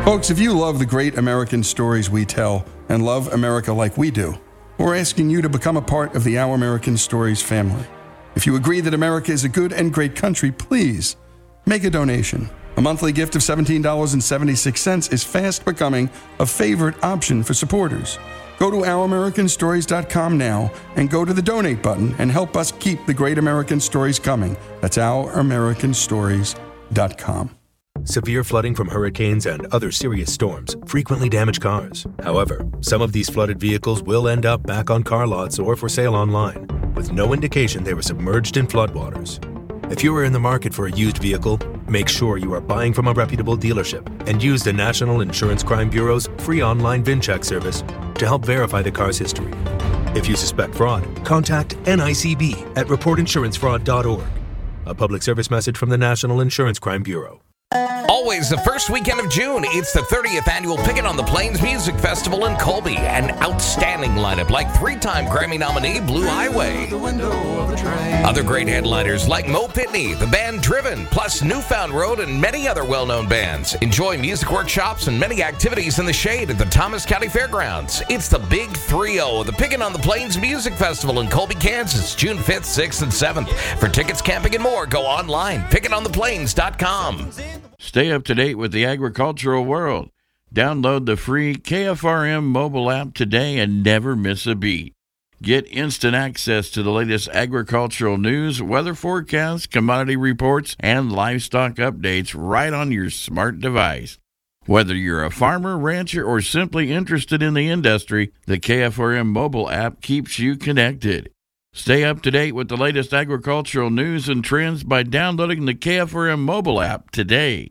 Folks, if you love the great American stories we tell and love America like we do, we're asking you to become a part of the Our American Stories family. If you agree that America is a good and great country, please make a donation. A monthly gift of $17.76 is fast becoming a favorite option for supporters. Go to OurAmericanStories.com now and go to the donate button and help us keep the great American stories coming. That's OurAmericanStories.com. Severe flooding from hurricanes and other serious storms frequently damage cars. However, some of these flooded vehicles will end up back on car lots or for sale online, with no indication they were submerged in floodwaters. If you are in the market for a used vehicle, make sure you are buying from a reputable dealership and use the National Insurance Crime Bureau's free online VIN check service to help verify the car's history. If you suspect fraud, contact NICB at reportinsurancefraud.org. A public service message from the National Insurance Crime Bureau. Always the first weekend of June, it's the 30th annual Pickin' on the Plains Music Festival in Colby. An outstanding lineup like three-time Grammy nominee Blue Highway. Other great headliners like Mo Pitney, the band Driven, plus Newfound Road and many other well-known bands. Enjoy music workshops and many activities in the shade at the Thomas County Fairgrounds. It's the Big 3-0 of the Pickin' on the Plains Music Festival in Colby, Kansas, June 5th, 6th, and 7th. For tickets, camping, and more, go online, pickinontheplains.com. Stay up to date with the agricultural world. Download the free KFRM mobile app today and never miss a beat. Get instant access to the latest agricultural news, weather forecasts, commodity reports, and livestock updates right on your smart device. Whether you're a farmer, rancher, or simply interested in the industry, the KFRM mobile app keeps you connected. Stay up to date with the latest agricultural news and trends by downloading the KFRM mobile app today.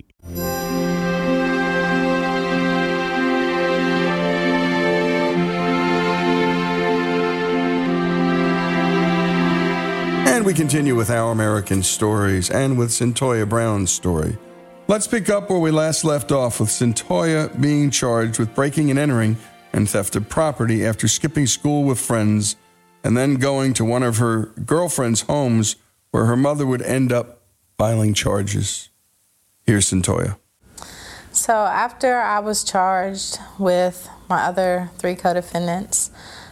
And we continue with Our American Stories and with Centoya Brown's story. Let's pick up where we last left off with Centoya being charged with breaking and entering and theft of property after skipping school with friends and then going to one of her girlfriend's homes where her mother would end up filing charges. Here's Centoya. So after I was charged with my other 3 co-defendants,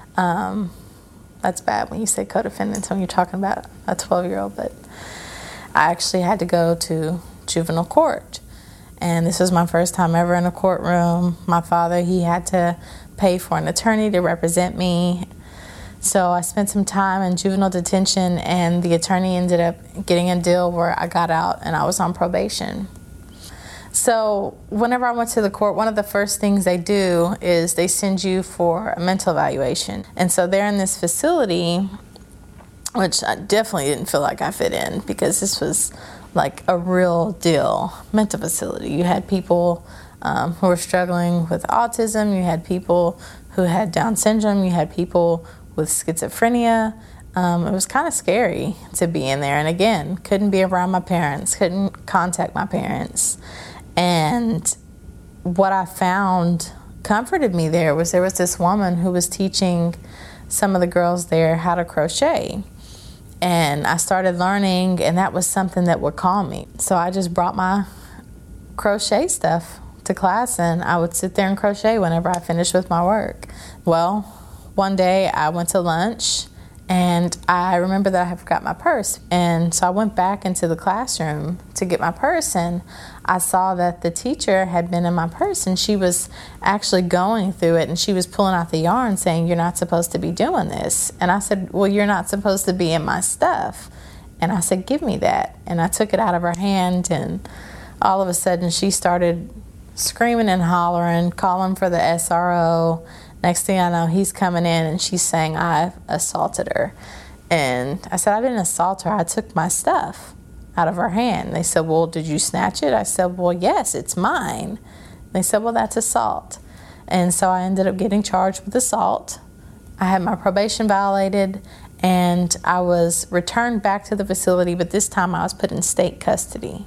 that's bad when you say co-defendants when you're talking about a 12-year-old, but I actually had to go to juvenile court. And this was my first time ever in a courtroom. My father, he had to pay for an attorney to represent me. So I spent some time in juvenile detention, and the attorney ended up getting a deal where I got out and I was on probation. So whenever I went to the court, one of the first things they do is they send you for a mental evaluation. And so they're in this facility, which I definitely didn't feel like I fit in, because this was like a real deal mental facility. You had people who were struggling with autism, you had people who had Down syndrome, you had people with schizophrenia. It was kind of scary to be in there. And again, couldn't be around my parents, couldn't contact my parents. And what I found comforted me there was this woman who was teaching some of the girls there how to crochet. And I started learning, and that was something that would calm me. So I just brought my crochet stuff to class, and I would sit there and crochet whenever I finished with my work. Well, one day I went to lunch, and I remember that I had forgot my purse. And so I went back into the classroom to get my purse, and I saw that the teacher had been in my purse, and she was actually going through it, and she was pulling out the yarn saying, "You're not supposed to be doing this." And I said, "Well, you're not supposed to be in my stuff." And I said, "Give me that." And I took it out of her hand, and all of a sudden she started screaming and hollering, calling for the SRO. Next thing I know, he's coming in, and she's saying I've assaulted her. And I said, "I didn't assault her. I took my stuff out of her hand." They said, "Well, did you snatch it?" I said, "Well, yes, it's mine." They said, "Well, that's assault." And so I ended up getting charged with assault. I had my probation violated, and I was returned back to the facility, but this time I was put in state custody.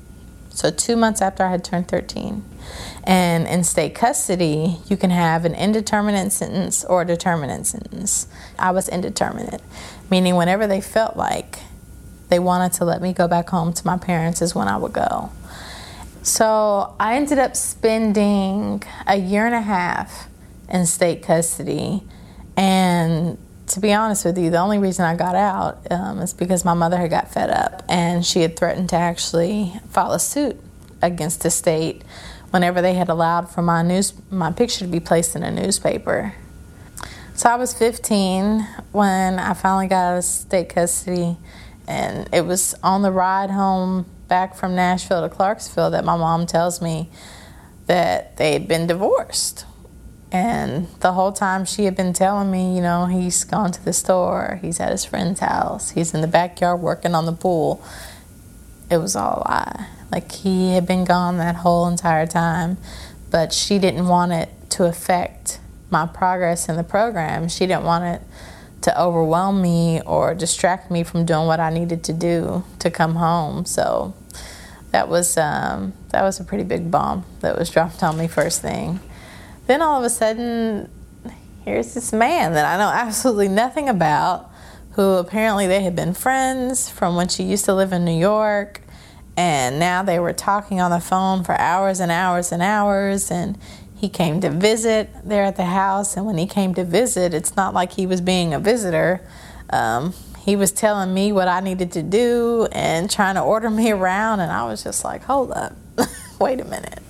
So 2 months after I had turned 13. And in state custody, you can have an indeterminate sentence or a determinate sentence. I was indeterminate, meaning whenever they felt like they wanted to let me go back home to my parents is when I would go. So I ended up spending a year and a half in state custody. And to be honest with you, the only reason I got out is because my mother had got fed up and she had threatened to actually file a suit against the state whenever they had allowed for my picture to be placed in a newspaper. So I was 15 when I finally got out of state custody, and it was on the ride home back from Nashville to Clarksville that my mom tells me that they had been divorced. And the whole time she had been telling me, you know, he's gone to the store, he's at his friend's house, he's in the backyard working on the pool. It was all a lie. Like, he had been gone that whole entire time, but she didn't want it to affect my progress in the program. She didn't want it to overwhelm me or distract me from doing what I needed to do to come home. So that was a pretty big bomb that was dropped on me first thing. Then all of a sudden, here's this man that I know absolutely nothing about, who apparently they had been friends from when she used to live in New York, and now they were talking on the phone for hours and hours and hours, and he came to visit there at the house, and when he came to visit, it's not like he was being a visitor. He was telling me what I needed to do and trying to order me around, and I was just like, hold up, wait a minute.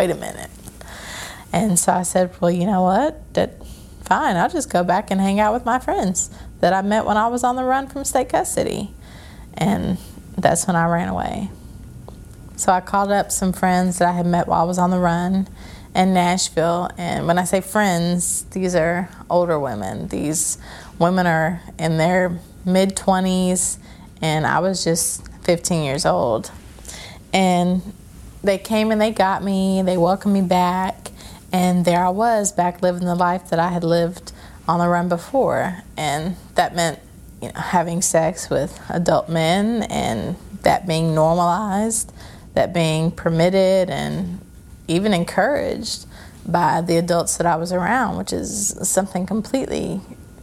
And so I said, well, you know what, fine, I'll just go back and hang out with my friends that I met when I was on the run from state custody. And that's when I ran away. So I called up some friends that I had met while I was on the run in Nashville. And when I say friends, these are older women. These women are in their mid-20s, and I was just 15 years old. And they came and they got me, they welcomed me back, and there I was back living the life that I had lived on the run before. And that meant, you know, having sex with adult men, and that being normalized, that being permitted and even encouraged by the adults that I was around, which is something completely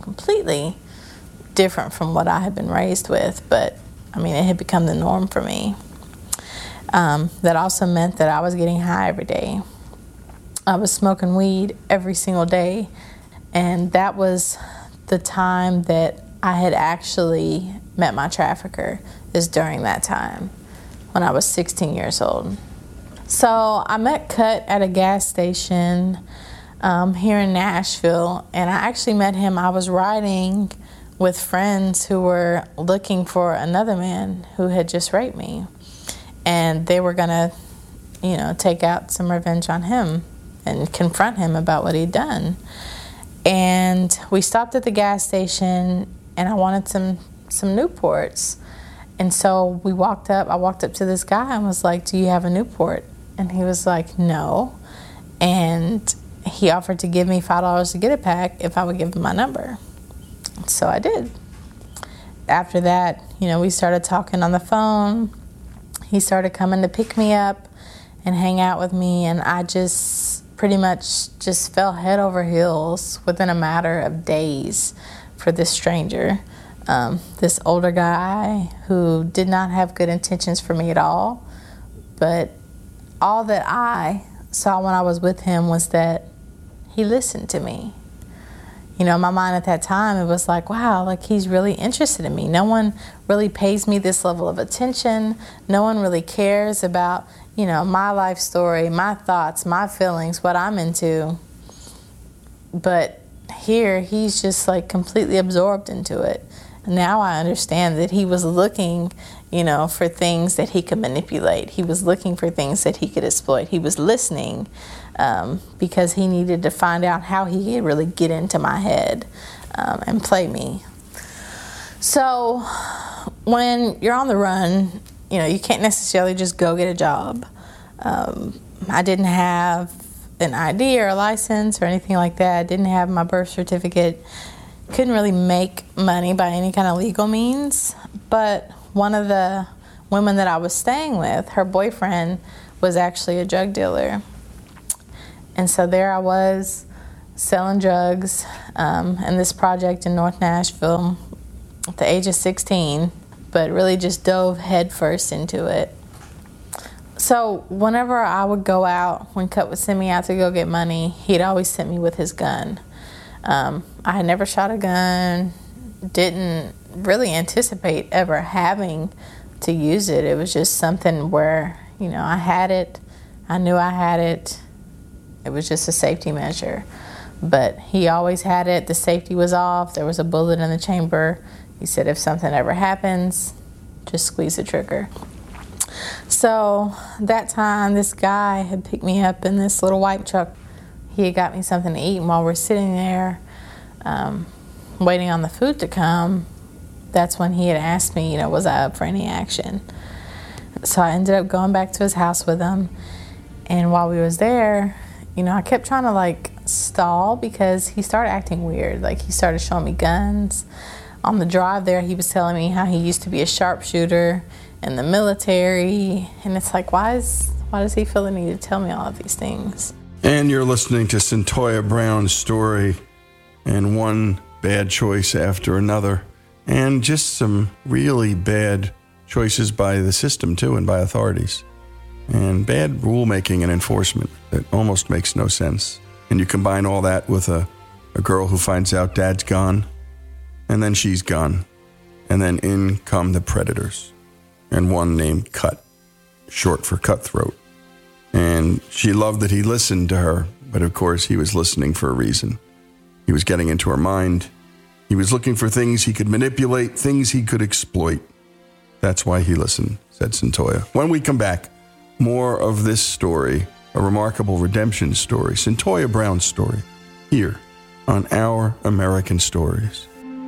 different from what I had been raised with. But I mean, it had become the norm for me. That also meant that I was getting high every day. I was smoking weed every single day, and that was the time that I had actually met my trafficker, is during that time when I was 16 years old. So I met Cut at a gas station here in Nashville, and I actually met him. I was riding with friends who were looking for another man who had just raped me, and they were gonna, you know, take out some revenge on him and confront him about what he'd done. And we stopped at the gas station, and I wanted some Newports. And so I walked up to this guy and was like, do you have a Newport? And he was like, no. And he offered to give me $5 to get a pack if I would give him my number. So I did. After that, you know, we started talking on the phone. He started coming to pick me up and hang out with me, and I just pretty much just fell head over heels within a matter of days for this stranger. This older guy who did not have good intentions for me at all, but all that I saw when I was with him was that he listened to me. You know, in my mind at that time, it was like, wow, like, he's really interested in me. No one really pays me this level of attention. No one really cares about, you know, my life story, my thoughts, my feelings, what I'm into. But here, he's just like completely absorbed into it. Now I understand that he was looking, you know, for things that he could manipulate. He was looking for things that he could exploit. He was listening because he needed to find out how he could really get into my head and play me. So when you're on the run, you know, you can't necessarily just go get a job. I didn't have an ID or a license or anything like that. I didn't have my birth certificate. Couldn't really make money by any kind of legal means. But one of the women that I was staying with, her boyfriend was actually a drug dealer. And so there I was selling drugs in this project in North Nashville at the age of 16, but really just dove headfirst into it. So whenever I would go out, when Cut would send me out to go get money, he'd always send me with his gun. I had never shot a gun, didn't really anticipate ever having to use it. It was just something where, I had it. I knew I had it. It was just a safety measure. But he always had it. The safety was off. There was a bullet in the chamber. He said if something ever happens, just squeeze the trigger. So that time, this guy had picked me up in this little white truck. He had got me something to eat, and while we're sitting there waiting on the food to come, that's when he had asked me, was I up for any action? So I ended up going back to his house with him, and while we was there, I kept trying to stall because he started acting weird. He started showing me guns. On the drive there, he was telling me how he used to be a sharpshooter in the military, and it's why does he feel the need to tell me all of these things? And you're listening to Cyntoia Brown's story, and one bad choice after another, and just some really bad choices by the system too, and by authorities, and bad rulemaking and enforcement that almost makes no sense. And you combine all that with a girl who finds out dad's gone, and then she's gone, and then in come the predators. And one named Cut, short for cutthroat. And she loved that he listened to her, but of course he was listening for a reason. He was getting into her mind. He was looking for things he could manipulate, things he could exploit. That's why he listened, said Cyntoia. When we come back, more of this story, a remarkable redemption story, Cyntoia Brown's story, here on Our American Stories.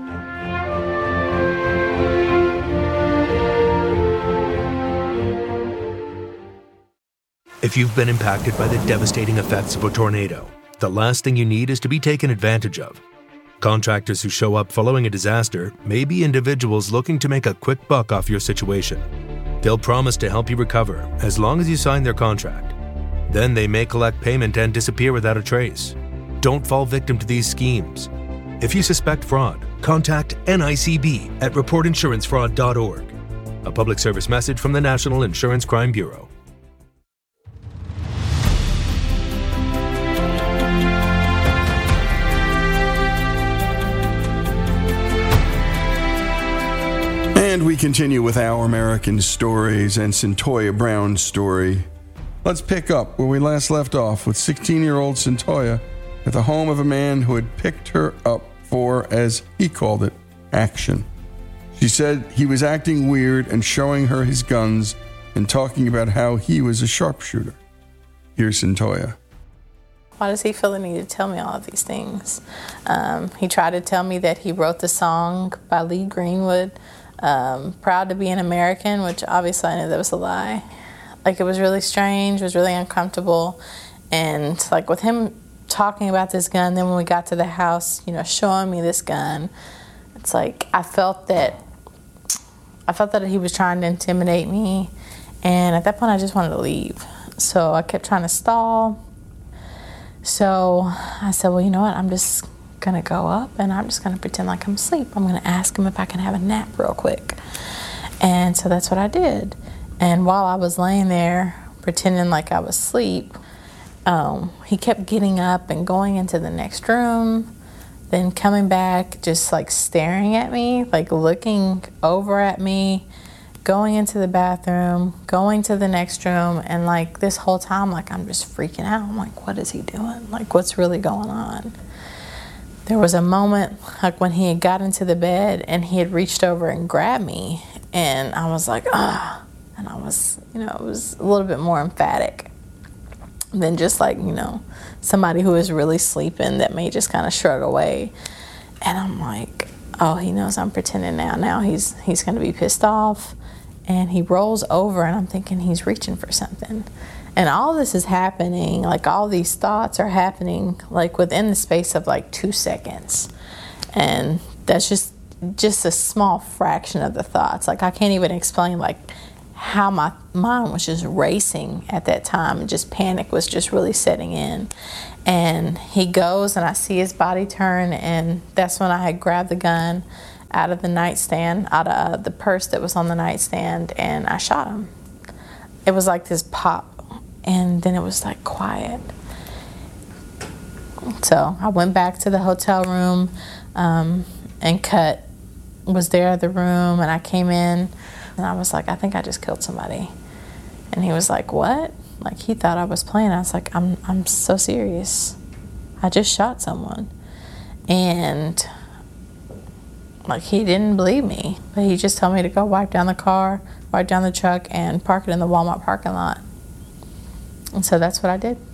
If you've been impacted by the devastating effects of a tornado, the last thing you need is to be taken advantage of. Contractors who show up following a disaster may be individuals looking to make a quick buck off your situation. They'll promise to help you recover as long as you sign their contract. Then they may collect payment and disappear without a trace. Don't fall victim to these schemes. If you suspect fraud, contact NICB at reportinsurancefraud.org. A public service message from the National Insurance Crime Bureau. And we continue with Our American Stories and Cyntoia Brown's story. Let's pick up where we last left off with 16-year-old Cyntoia at the home of a man who had picked her up for, as he called it, action. She said he was acting weird and showing her his guns and talking about how he was a sharpshooter. Here's Cyntoia. Why does he feel the need to tell me all of these things? He tried to tell me that he wrote the song by Lee Greenwood, Proud to be an American, which obviously I knew that was a lie. It was really strange, was really uncomfortable. And with him talking about this gun, then when we got to the house, showing me this gun, it's I felt that he was trying to intimidate me. And at that point, I just wanted to leave. So I kept trying to stall. So I said, well, you know what? I'm just going to go up and I'm just going to pretend like I'm asleep. I'm going to ask him if I can have a nap real quick. And so that's what I did. And while I was laying there pretending like I was asleep, he kept getting up and going into the next room, then coming back, just staring at me, looking over at me, going into the bathroom, going to the next room, and this whole time, I'm just freaking out. I'm what is he doing? What's really going on? There was a moment when he had got into the bed and he had reached over and grabbed me, and I was ah. And I was, it was a little bit more emphatic than just somebody who is really sleeping that may just kind of shrug away. And I'm oh, he knows I'm pretending now. Now he's going to be pissed off. And he rolls over and I'm thinking he's reaching for something. And all this is happening, all these thoughts are happening within the space of 2 seconds. And that's just a small fraction of the thoughts. I can't even explain how my mind was just racing at that time, and just panic was just really setting in. And he goes and I see his body turn, and that's when I had grabbed the gun out of the nightstand, out of the purse that was on the nightstand, and I shot him. it was like this pop, and then it was like quiet. So I went back to the hotel room, and Cut was there at the room, and I came in, and I was like, I think I just killed somebody. And he was like, what? Like, he thought I was playing. I was like, I'm so serious. I just shot someone. And like, he didn't believe me, but he just told me to go wipe down the car, wipe down the truck, and park it in the Walmart parking lot. And so that's what I did.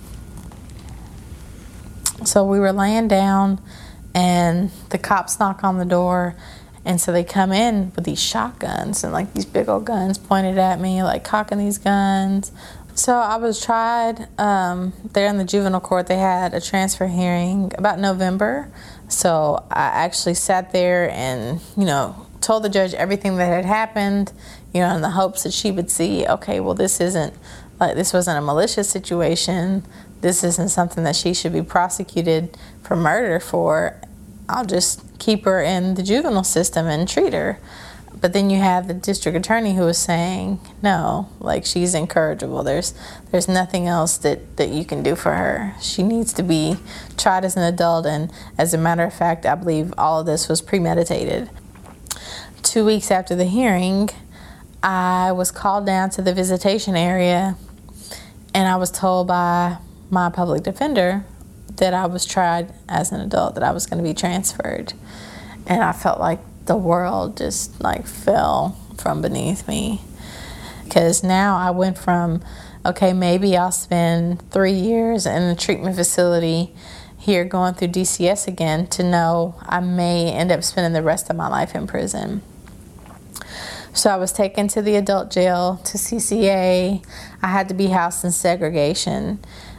So we were laying down, and the cops knock on the door, and so they come in with these shotguns and like these big old guns pointed at me, like cocking these guns. So I was tried there in the juvenile court. They had a transfer hearing about November. So I actually sat there and, told the judge everything that had happened, in the hopes that she would see, okay, well, this wasn't a malicious situation. This isn't something that she should be prosecuted for murder for. I'll just keep her in the juvenile system and treat her. But then you have the district attorney who was saying, no, like, she's incorrigible. There's nothing else that you can do for her. She needs to be tried as an adult. And as a matter of fact, I believe all of this was premeditated. 2 weeks after the hearing, I was called down to the visitation area, and I was told by my public defender that I was tried as an adult, that I was going to be transferred. And I felt like the world just like fell from beneath me, because now I went from, okay, maybe I'll spend 3 years in a treatment facility here going through DCS again, to know I may end up spending the rest of my life in prison. So I was taken to the adult jail, to CCA. I had to be housed in segregation,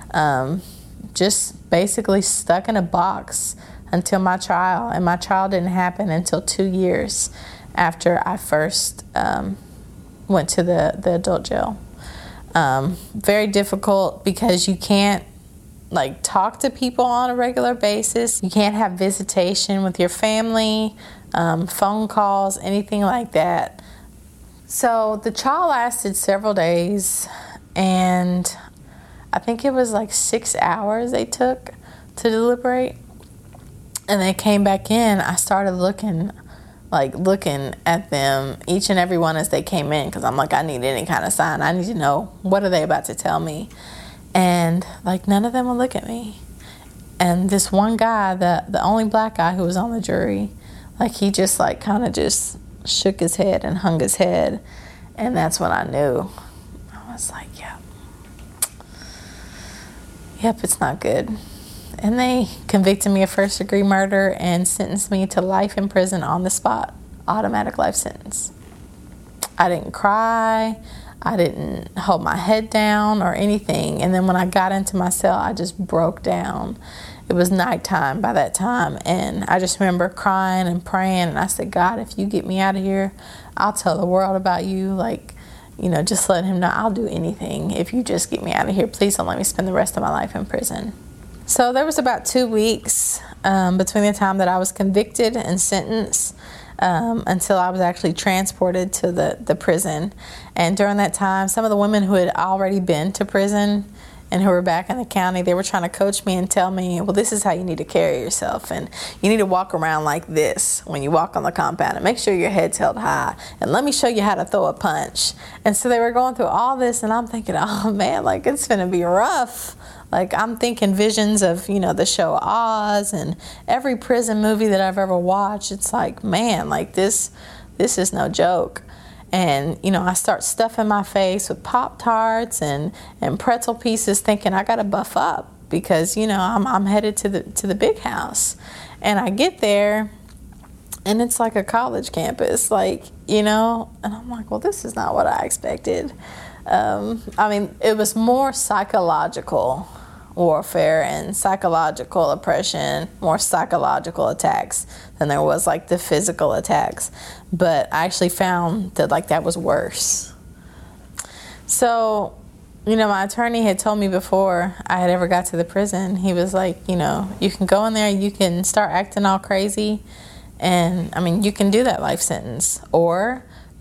just basically stuck in a box until my trial. And my trial didn't happen until 2 years after I first went to the adult jail. Very difficult, because you can't talk to people on a regular basis. You can't have visitation with your family, phone calls, anything like that. So the trial lasted several days, and I think it was 6 hours they took to deliberate. And they came back in. I started looking at them, each and every one, as they came in, because I'm like, I need any kind of sign. I need to know, what are they about to tell me? And none of them would look at me. And this one guy, the only black guy who was on the jury, he just kind of just shook his head and hung his head. And that's when I knew. I was like, yep, it's not good. And they convicted me of first-degree murder and sentenced me to life in prison on the spot, automatic life sentence. I didn't cry. I didn't hold my head down or anything. And then when I got into my cell, I just broke down. It was nighttime by that time, and I just remember crying and praying, and I said, God, if you get me out of here, I'll tell the world about you. Just letting him know I'll do anything if you just get me out of here. Please don't let me spend the rest of my life in prison. So there was about 2 weeks between the time that I was convicted and sentenced until I was actually transported to the prison. And during that time, some of the women who had already been to prison and who were back in the county, they were trying to coach me and tell me, well, this is how you need to carry yourself. And you need to walk around like this when you walk on the compound, and make sure your head's held high. And let me show you how to throw a punch. And so they were going through all this, and I'm thinking, oh, man, it's going to be rough. I'm thinking visions of, the show Oz and every prison movie that I've ever watched. It's man, this is no joke. And, I start stuffing my face with Pop-Tarts and pretzel pieces, thinking I got to buff up because, I'm headed to the big house. And I get there, and it's like a college campus, and I'm like, well, this is not what I expected. It was more psychological warfare and psychological oppression, more psychological attacks than there was the physical attacks. But I actually found that that was worse. So, my attorney had told me before I had ever got to the prison, he was like, you can go in there, you can start acting all crazy, and you can do that life sentence, or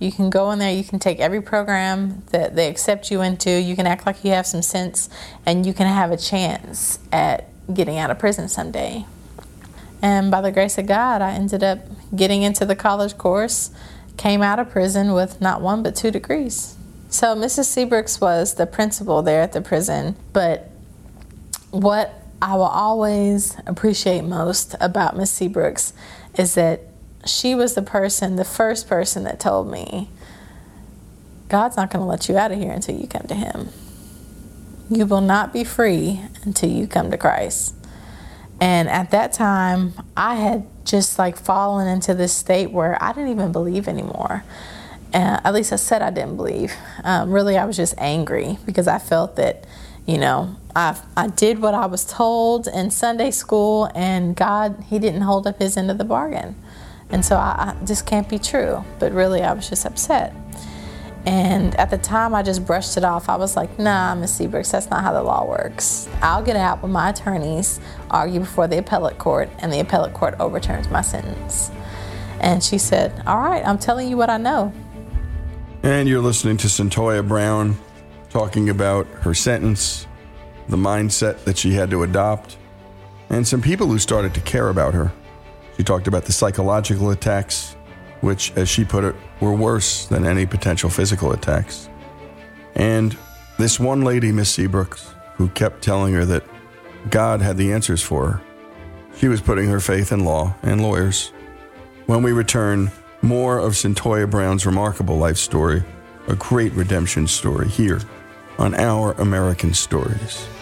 You can go in there, you can take every program that they accept you into, you can act like you have some sense, and you can have a chance at getting out of prison someday. And by the grace of God, I ended up getting into the college course, came out of prison with not 1 but 2 degrees. So Mrs. Seabrooks was the principal there at the prison, but what I will always appreciate most about Miss Seabrooks is that she was the first person that told me, God's not going to let you out of here until you come to Him. You will not be free until you come to Christ. And at that time, I had just fallen into this state where I didn't even believe anymore. At least I said I didn't believe. Really, I was just angry because I felt that, I did what I was told in Sunday school, and God, He didn't hold up His end of the bargain. And so I just can't be true. But really, I was just upset. And at the time, I just brushed it off. I was like, nah, Miss Seabrooks, that's not how the law works. I'll get out when my attorneys argue before the appellate court, and the appellate court overturns my sentence. And she said, all right, I'm telling you what I know. And you're listening to Cyntoia Brown talking about her sentence, the mindset that she had to adopt, and some people who started to care about her. She talked about the psychological attacks, which, as she put it, were worse than any potential physical attacks. And this one lady, Miss Seabrooks, who kept telling her that God had the answers for her, she was putting her faith in law and lawyers. When we return, more of Cyntoia Brown's remarkable life story, a great redemption story, here on Our American Stories.